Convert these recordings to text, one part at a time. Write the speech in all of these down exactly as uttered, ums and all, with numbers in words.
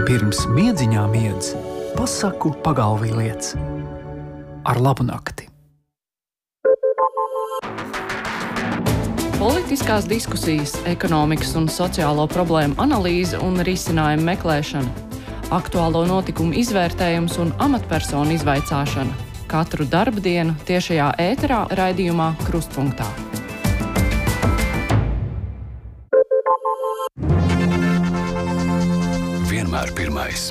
Pirms miedziņā miedz, pasaku pagalvī liec. Ar labu nakti. Politiskās diskusijas, ekonomikas un sociālo problēmu analīze un risinājumu meklēšana, aktuālo notikumu izvērtējums un amatpersonu izvaicāšana. Katru darba dienu tiešajā ēterā raidījumā Krustpunktā. Vienmēr pirmais.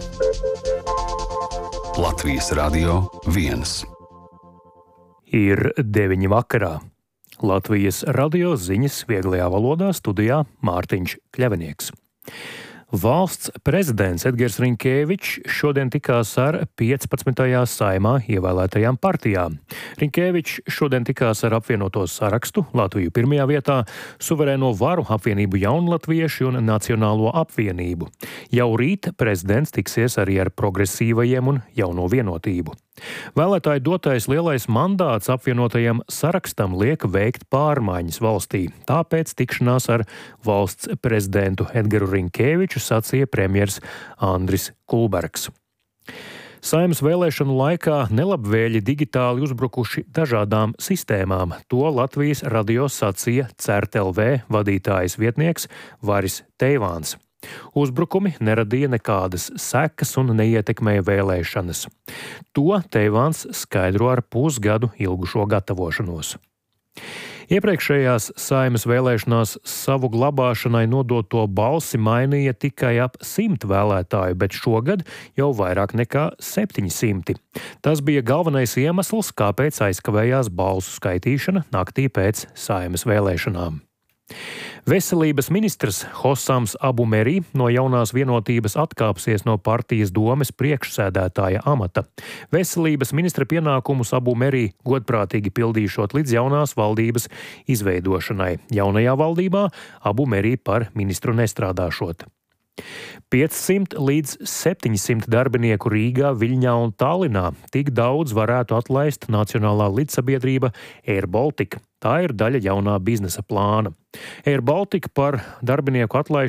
Latvijas Radio viens. Ir deviņi vakarā. Latvijas radio ziņas vieglajā valodā studijā Mārtiņš Kļavinieks. Valsts prezidents Edgars Rinkēvičs šodien tikās ar piecpadsmitajā Saeimā ievēlētajām partijām. Rinkēvičs šodien tikās ar apvienoto sarakstu, Latviju pirmajā vietā, Suverēno varu apvienību Jaunlatvieši un Nacionālo apvienību. Jau rīt prezidents tiksies arī ar progresīvajiem un Jauno vienotību. Vēlētāju dotais lielais mandāts apvienotajam sarakstam liek veikt pārmaiņas valstī. Tāpēc tikšanās ar valsts prezidentu Edgaru Rinkēviču sacīja premjers Andris Kulbergs. Saeimas vēlēšanu laikā nelabvēļi digitāli uzbrukuši dažādām sistēmām. To Latvijas radio sacīja Cert L V vadītājas vietnieks Varis Teivāns. Uzbrukumi neradīja nekādas sekas un neietekmēja vēlēšanas. To Teivāns skaidro ar pusgadu ilgušo gatavošanos. Iepriekšējās Saeimas vēlēšanās savu glabāšanai nodoto balsi mainīja tikai ap simt vēlētāju, bet šogad jau vairāk nekā septiņsimti. Tas bija galvenais iemesls, kāpēc aizkavējās balsu skaitīšana naktī pēc Saeimas vēlēšanām. Veselības ministrs Hossams Abu Merī no Jaunās vienotības atkāpsies no partijas domes priekšsēdētāja amata. Veselības ministra pienākumus Abu Merī godprātīgi pildīšot līdz jaunās valdības izveidošanai. Jaunajā valdībā Abu Merī par ministru nestrādāšot. piecsimt līdz septiņsimt darbinieku Rīgā, Viļņā un Tallinā. Tik daudz varētu atlaist Nacionālā lidsabiedrība Air Baltica. Tā ir daļa jaunā biznesa plāna. Air Baltica par darbinieku atlaišanu